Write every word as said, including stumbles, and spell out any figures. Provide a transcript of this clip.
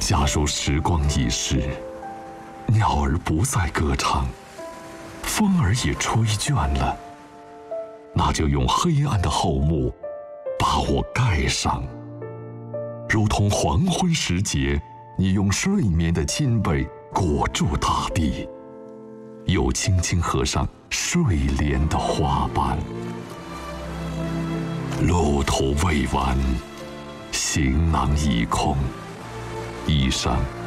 假如时光易逝，鸟儿不再歌唱，风儿也吹倦了，那就用黑暗的厚幕把我盖上，如同黄昏时节，你用睡眠的襟被裹住大地，又轻轻合上睡莲的花瓣。路途未完，行囊已空，衣裳